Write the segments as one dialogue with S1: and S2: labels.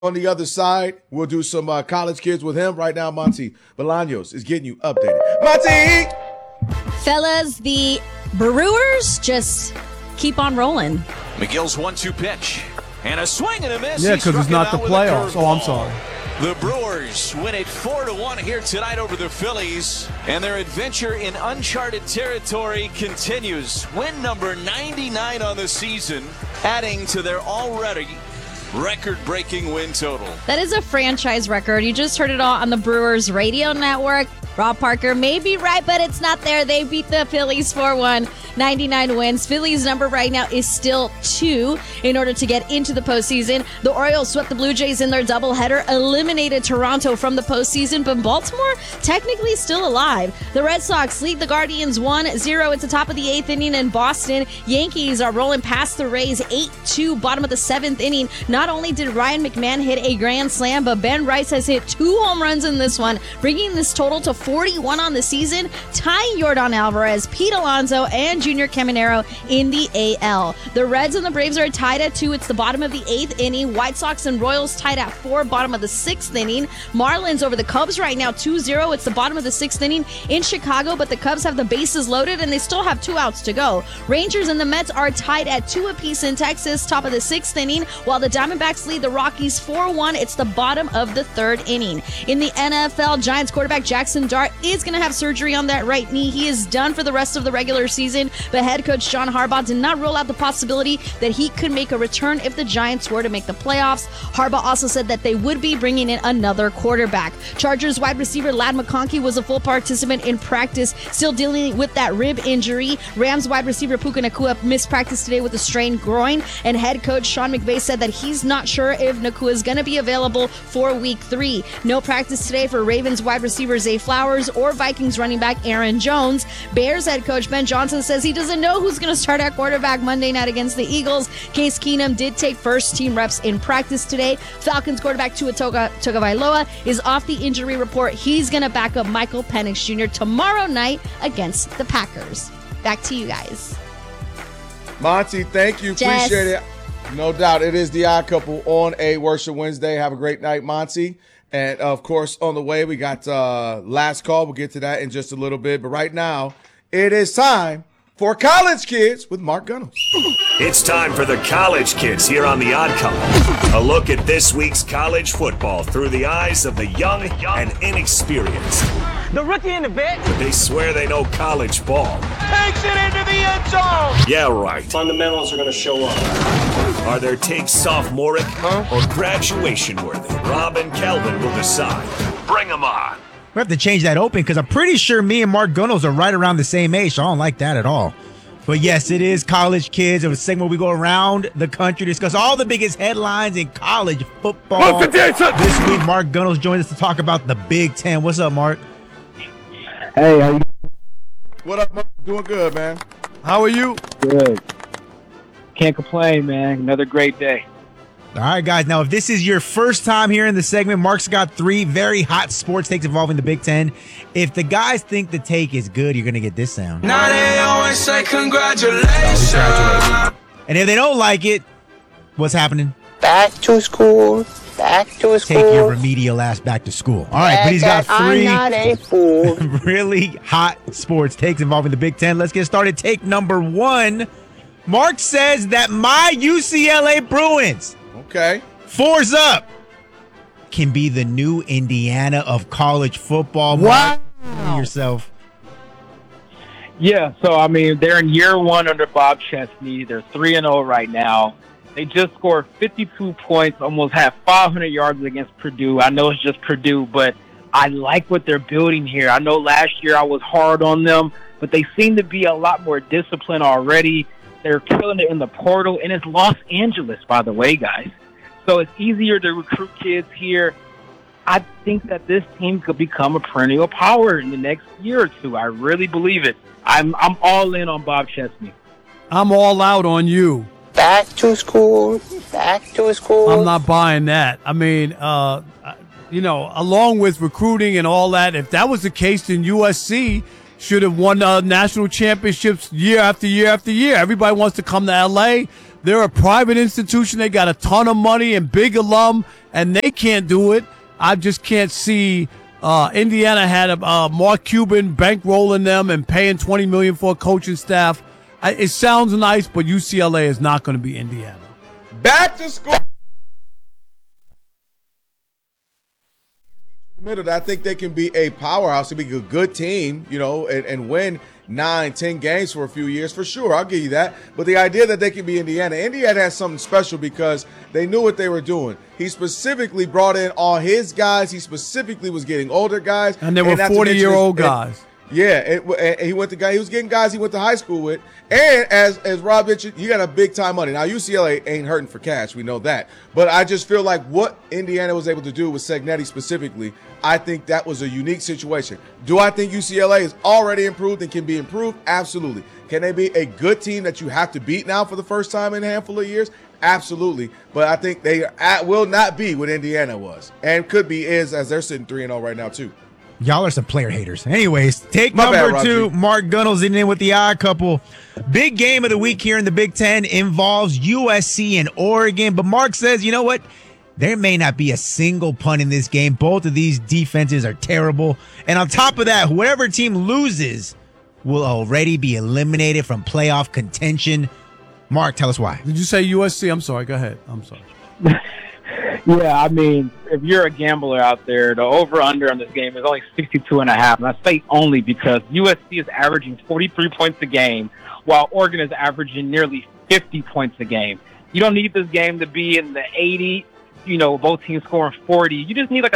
S1: On the other side, we'll do some college kids with him. Right now, Monty Bolaños is getting you updated. Monty!
S2: Fellas, the Brewers just keep on rolling.
S3: McGill's 1-2 pitch. And a swing and a miss.
S4: Yeah, because it's not the playoffs. Oh, I'm sorry.
S3: The Brewers win it 4-1 here tonight over the Phillies. And their adventure in uncharted territory continues. Win number 99 on the season, adding to their already record-breaking win total.
S2: That is a franchise record. You just heard it all on the Brewers radio network. Rob Parker may be right, but it's not there. They beat the Phillies 4-1, 99 wins. Phillies' number right now is still 2 in order to get into the postseason. The Orioles swept the Blue Jays in their doubleheader, eliminated Toronto from the postseason, but Baltimore technically still alive. The Red Sox lead the Guardians 1-0. It's the top of the 8th inning in Boston. Yankees are rolling past the Rays 8-2, bottom of the 7th inning. Not only did Ryan McMahon hit a grand slam, but Ben Rice has hit 2 home runs in this one, bringing this total to 41 on the season, tying Yordan Alvarez, Pete Alonso, and Junior Caminero in the AL. The Reds and the Braves are tied at 2. It's the bottom of the 8th inning. White Sox and Royals tied at 4, bottom of the 6th inning. Marlins over the Cubs right now 2-0. It's the bottom of the 6th inning in Chicago, but the Cubs have the bases loaded and they still have 2 outs to go. Rangers and the Mets are tied at 2 apiece in Texas, top of the 6th inning, while the Diamondbacks lead the Rockies 4-1. It's the bottom of the 3rd inning. In the NFL, Giants quarterback Jackson Dart is going to have surgery on that right knee. He is done for the rest of the regular season, but head coach John Harbaugh did not rule out the possibility that he could make a return if the Giants were to make the playoffs. Harbaugh also said that they would be bringing in another quarterback. Chargers wide receiver Ladd McConkey was a full participant in practice, still dealing with that rib injury. Rams wide receiver Puka Nacua missed practice today with a strained groin, and head coach Sean McVay said that he's not sure if Nacua is going to be available for week 3. No practice today for Ravens wide receiver Zay Flowers or Vikings running back Aaron Jones. Bears head coach Ben Johnson says he doesn't know who's going to start at quarterback Monday night against the Eagles. Case Keenum did take first team reps in practice today. Falcons quarterback Tua Tagovailoa is off the injury report. He's going to back up Michael Penix Jr. tomorrow night against the Packers. Back to you guys.
S1: Monty, thank you.
S2: Jess.
S1: Appreciate it. No doubt. It is the Odd Couple on a Worship Wednesday. Have a great night, Monty. And, of course, on the way, we got last call. We'll get to that in just a little bit. But right now, it is time for College Kids with Mark Gunnels.
S5: It's time for the College Kids here on The Odd Couple. A look at this week's college football through the eyes of the young and inexperienced.
S6: The rookie in the vet.
S5: But they swear they know college ball.
S6: Takes it into the end zone.
S5: Yeah, right.
S7: Fundamentals are going to show up.
S5: Are their takes sophomoric or graduation worthy? Rob and Kelvin will decide. Bring them on.
S8: We have to change that open because I'm pretty sure me and Mark Gunnels are right around the same age, so I don't like that at all. But yes, it is College Kids. It was a segment where we go around the country, discuss all the biggest headlines in college football. This week, Mark Gunnels joins us to talk about the Big Ten. What's up, Mark?
S7: Hey, how you
S1: What up, Mark? Doing good, man.
S4: How are you?
S7: Good. Can't complain, man. Another great day.
S8: All right, guys. Now, if this is your first time here in the segment, Mark's got 3 very hot sports takes involving the Big Ten. If the guys think the take is good, you're going to get this sound.
S9: Now they always say congratulations.
S8: And if they don't like it, what's happening?
S10: Back to school. Back to school.
S8: Take your remedial ass back to school. All right, but he's got 3
S10: I'm not a fool.
S8: really hot sports takes involving the Big Ten. Let's get started. Take number 1. Mark says that my UCLA Bruins,
S1: Okay.
S8: 4's up, can be the new Indiana of college football.
S4: Wow.
S8: Mark, yourself.
S7: Yeah, so, I mean, they're in year 1 under Bob Chesney. They're 3-0 right now. They just scored 52 points, almost had 500 yards against Purdue. I know it's just Purdue, but I like what they're building here. I know last year I was hard on them, but they seem to be a lot more disciplined already. They're killing it in the portal, and it's Los Angeles, by the way, guys. So it's easier to recruit kids here. I think that this team could become a perennial power in the next year or 2. I really believe it. I'm all in on Bob Chesney.
S4: I'm all out on you.
S10: Back to school. Back to school.
S4: I'm not buying that. I mean, along with recruiting and all that, if that was the case, then USC should have won national championships year after year after year. Everybody wants to come to L.A., They're a private institution. They got a ton of money and big alum, and they can't do it. I just can't see Indiana had Mark Cuban bankrolling them and paying $20 million for a coaching staff. It sounds nice, but UCLA is not going to be Indiana.
S1: Back to school. I think they can be a powerhouse, to be a good team, and win 9-10 games for a few years for sure. I'll give you that. But the idea that they can be Indiana has something special because they knew what they were doing. He specifically brought in all his guys. He specifically was getting older guys,
S4: and they were 40-year-old guys.
S1: Yeah, he was getting guys he went to high school with. And as Rob mentioned, you got a big-time money. Now, UCLA ain't hurting for cash. We know that. But I just feel like what Indiana was able to do with Cignetti specifically, I think that was a unique situation. Do I think UCLA is already improved and can be improved? Absolutely. Can they be a good team that you have to beat now for the first time in a handful of years? Absolutely. But I think they will not be what Indiana was and is as they're sitting 3-0 right now, too.
S8: Y'all are some player haters. Anyways, take
S1: My
S8: number
S1: bad,
S8: 2, Mark Gunnels in with the odd couple. Big game of the week here in the Big Ten involves USC and Oregon. But Mark says, you know what? There may not be a single punt in this game. Both of these defenses are terrible. And on top of that, whoever team loses will already be eliminated from playoff contention. Mark, tell us why.
S4: Did you say USC? I'm sorry. Go ahead. I'm sorry.
S7: Yeah, I mean, if you're a gambler out there, the over-under on this game is only 62.5. And I say only because USC is averaging 43 points a game, while Oregon is averaging nearly 50 points a game. You don't need this game to be in the 80, both teams scoring 40. You just need like a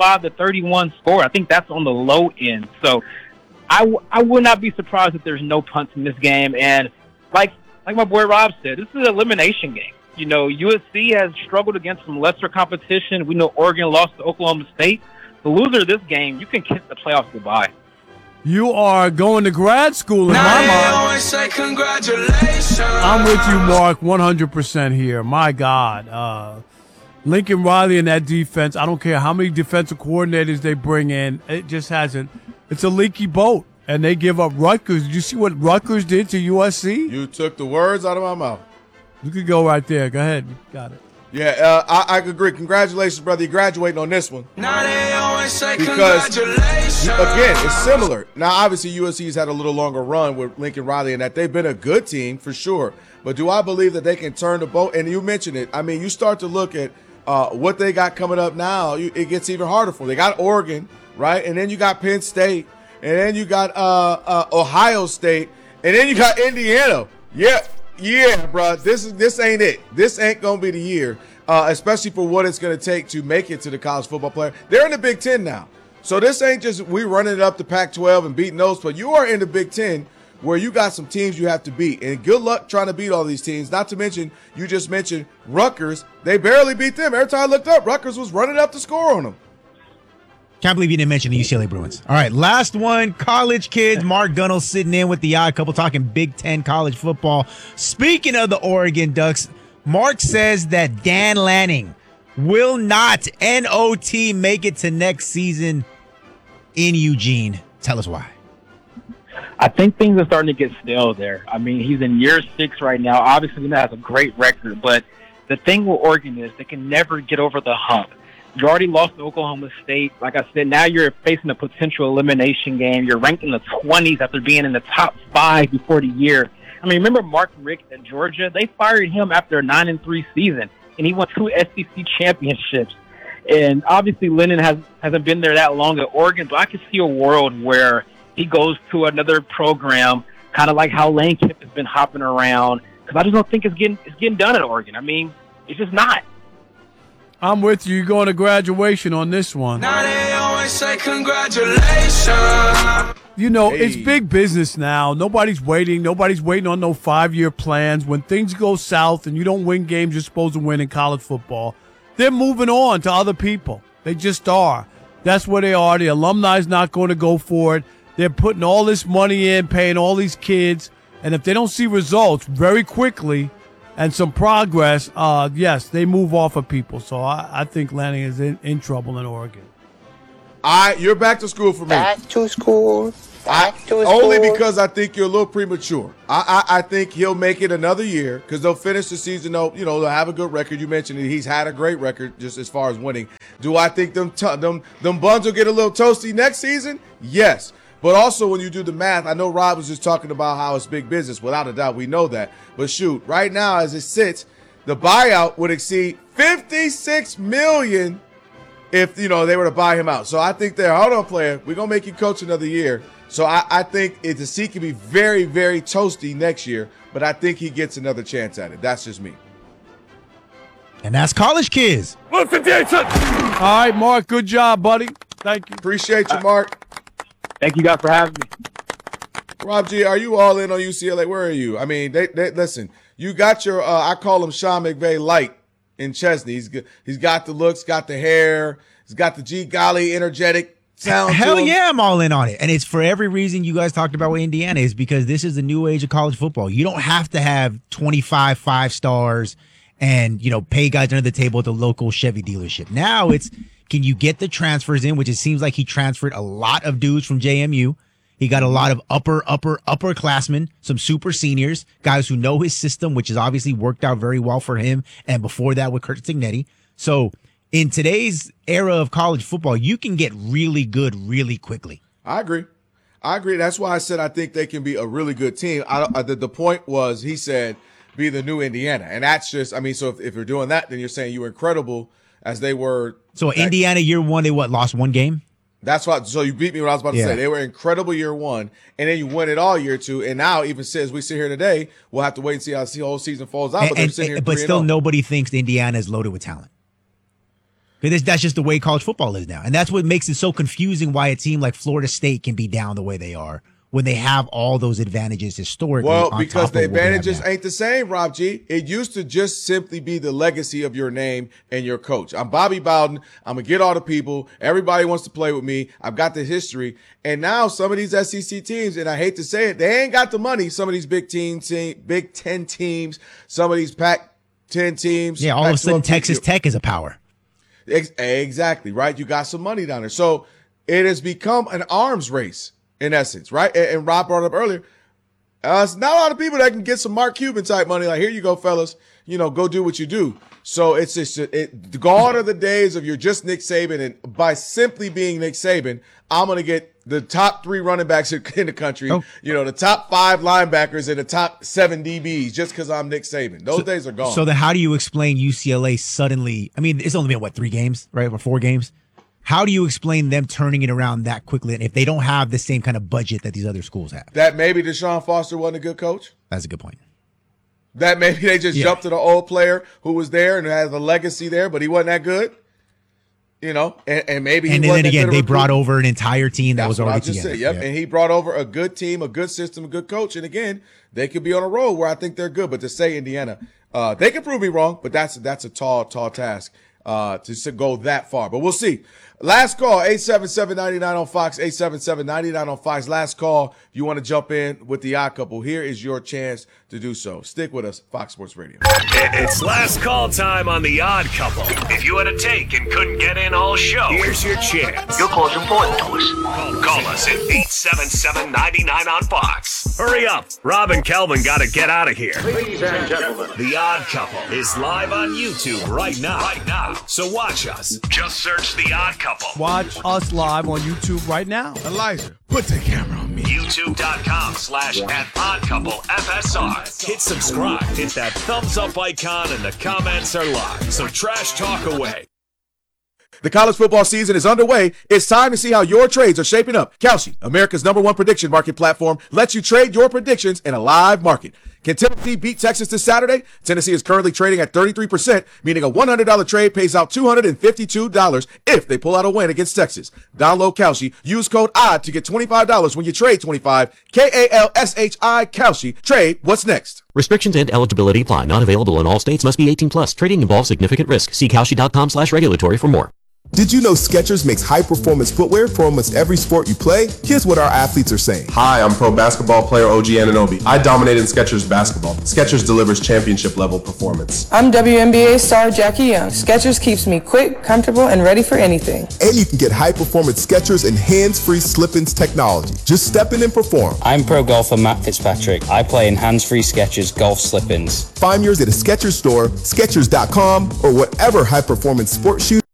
S7: 35-31 score. I think that's on the low end. So I would not be surprised if there's no punts in this game. And like my boy Rob said, this is an elimination game. USC has struggled against some lesser competition. We know Oregon lost to Oklahoma State. The loser of this game, you can kiss the playoffs goodbye.
S4: You are going to grad school in my mind.
S9: Always say congratulations.
S4: I'm with you, Mark, 100% here. My God. Lincoln Riley and that defense, I don't care how many defensive coordinators they bring in, it just hasn't. It's a leaky boat, and they give up Rutgers. Did you see what Rutgers did to USC?
S1: You took the words out of my mouth.
S4: You could go right there. Go ahead. You got it.
S1: Yeah, I agree. Congratulations, brother. You're graduating on this one.
S9: Now they always say
S1: because,
S9: congratulations.
S1: again, it's similar. Now, obviously, USC's had a little longer run with Lincoln Riley and that. They've been a good team for sure. But do I believe that they can turn the boat? And you mentioned it. I mean, you start to look at what they got coming up now. It gets even harder for them. They got Oregon, right? And then you got Penn State. And then you got Ohio State. And then you got Indiana. Yeah, bro. This ain't it. This ain't gonna be the year, especially for what it's gonna take to make it to the college football player. They're in the Big Ten now, so this ain't just we running it up the Pac-12 and beating those. But you are in the Big Ten, where you got some teams you have to beat, and good luck trying to beat all these teams. Not to mention, you just mentioned Rutgers. They barely beat them. Every time I looked up, Rutgers was running up the score on them.
S8: Can't believe you didn't mention the UCLA Bruins. All right, last one. College kids. Mark Gunnels sitting in with the odd couple talking Big Ten college football. Speaking of the Oregon Ducks, Mark says that Dan Lanning will not, N-O-T, make it to next season in Eugene. Tell us why.
S7: I think things are starting to get stale there. I mean, he's in year 6 right now. Obviously, he has a great record, but the thing with Oregon is they can never get over the hump. You already lost to Oklahoma State. Like I said, now you're facing a potential elimination game. You're ranked in the 20s after being in the top 5 before the year. I mean, remember Mark Richt at Georgia? They fired him after a 9-3 season, and he won 2 SEC championships. And obviously, Lennon hasn't been there that long at Oregon, but I could see a world where he goes to another program, kind of like how Lane Kiffin has been hopping around, because I just don't think it's getting done at Oregon. I mean, it's just not.
S4: I'm with you. You're going to graduation on this one.
S9: Now they always say congratulations.
S4: It's big business now. Nobody's waiting. Nobody's waiting on no 5-year plans. When things go south and you don't win games you're supposed to win in college football, they're moving on to other people. They just are. That's where they are. The alumni's not going to go for it. They're putting all this money in, paying all these kids. And if they don't see results very quickly and some progress, yes, they move off of people. So I think Lanning is in trouble in Oregon.
S1: You're back to school for me.
S10: Back to school. back to school.
S1: Only because I think you're a little premature. I think he'll make it another year because they'll finish the season. They'll have a good record. You mentioned it. He's had a great record just as far as winning. Do I think them buns will get a little toasty next season? Yes. But also when you do the math, I know Rob was just talking about how it's big business. Without a doubt, we know that. But shoot, right now as it sits, the buyout would exceed $56 million if, they were to buy him out. So I think hold on, player, we're going to make you coach another year. So I think the seat can be very, very toasty next year, but I think he gets another chance at it. That's just me.
S8: And that's College Kids.
S4: All right, Mark, good job, buddy. Thank you.
S1: Appreciate you, Mark.
S7: Thank you guys for having me.
S1: Rob G, are you all in on UCLA? Where are you? I mean, they listen, you got your, I call him Sean McVay light in Chesney. He's got the looks, got the hair, he's got the G golly energetic sound.
S8: Hell yeah, I'm all in on it. And it's for every reason you guys talked about with Indiana is because this is the new age of college football. You don't have to have 25 5-stars and, pay guys under the table at the local Chevy dealership. Now it's, can you get the transfers in, which it seems like he transferred a lot of dudes from JMU. He got a lot of upperclassmen, some super seniors, guys who know his system, which has obviously worked out very well for him. And before that with Kurt Cignetti. So in today's era of college football, you can get really good really quickly.
S1: I agree. That's why I said I think they can be a really good team. The point was, he said, be the new Indiana. And that's just, so if you're doing that, then you're saying you were incredible as they were.
S8: So Indiana year one, they lost one game?
S1: That's why. So you beat me what I was about to say. They were incredible year one, and then you win it all year two. And now, even as we sit here today, we'll have to wait and see how the whole season falls out.
S8: But still, nobody thinks Indiana is loaded with talent. Because that's just the way college football is now. And that's what makes it so confusing why a team like Florida State can be down the way they are when they have all those advantages historically.
S1: Well, because the advantages ain't the same, Rob G. It used to just simply be the legacy of your name and your coach. I'm Bobby Bowden. I'm going to get all the people. Everybody wants to play with me. I've got the history. And now some of these SEC teams, and I hate to say it, they ain't got the money. Some of these Big Ten teams, some of these Pac-10 teams.
S8: Yeah, all of a sudden Texas Tech is a power.
S1: Exactly, right? You got some money down there. So it has become an arms race. In essence, right? And Rob brought up earlier, it's not a lot of people that can get some Mark Cuban type money. Like, here you go, fellas. Go do what you do. So it's just, gone are the days of you're just Nick Saban. And by simply being Nick Saban, I'm going to get the top 3 running backs in the country, the top 5 linebackers and the top 7 DBs just because I'm Nick Saban. Those days are gone.
S8: So then how do you explain UCLA suddenly? It's only been, 3 games, right? Or 4 games? How do you explain them turning it around that quickly if they don't have the same kind of budget that these other schools have?
S1: That maybe Deshaun Foster wasn't a good coach?
S8: That's a good point.
S1: That maybe they just jumped to the old player who was there and has a legacy there, but he wasn't that good? And maybe
S8: and then again, they brought over an entire team that was already together.
S1: Yep. And he brought over a good team, a good system, a good coach. And again, they could be on a roll where I think they're good. But to say Indiana, they can prove me wrong, but that's a tall task to go that far. But we'll see. Last call, 877-99 on Fox, 877-99 on Fox. Last call. If you want to jump in with the Odd Couple, here is your chance to do so. Stick with us, Fox Sports Radio.
S5: It's last call time on the Odd Couple. If you had a take and couldn't get in all show, here's your chance.
S10: Your call's important to us.
S5: Call us at 877-99 on Fox. Hurry up. Rob and Kelvin got to get out of here.
S6: Ladies and gentlemen,
S5: The Odd Couple is live on YouTube right now. So watch us. Just search The Odd Couple.
S4: Watch us live on YouTube right now.
S1: Elijah, put the camera on me.
S5: YouTube.com/@OddCoupleFSR. Hit subscribe. Hit that thumbs up icon and the comments are live. So trash talk away.
S1: The college football season is underway. It's time to see how your trades are shaping up. Kalshi, America's #1 prediction market platform, lets you trade your predictions in a live market. Can Tennessee beat Texas this Saturday? Tennessee is currently trading at 33%, meaning a $100 trade pays out $252 if they pull out a win against Texas. Download Kalshi. Use code ODD to get $25 when you trade 25. KALSHI Kalshi. Trade what's next.
S11: Restrictions and eligibility apply. Not available in all states. Must be 18 plus. Trading involves significant risk. See Kalshi.com/regulatory for more. Did you know Skechers makes high-performance footwear for almost every sport you play? Here's what our athletes are saying.
S12: Hi, I'm pro basketball player OG Anunoby. I dominate in Skechers basketball. Skechers delivers championship-level performance.
S13: I'm WNBA star Jackie Young. Skechers keeps me quick, comfortable, and ready for anything.
S11: And you can get high-performance Skechers and hands-free slip-ins technology. Just step in and perform.
S14: I'm pro golfer Matt Fitzpatrick. I play in hands-free Skechers golf slip-ins.
S11: Find yours at a Skechers store, Skechers.com, or whatever high-performance sports shoe.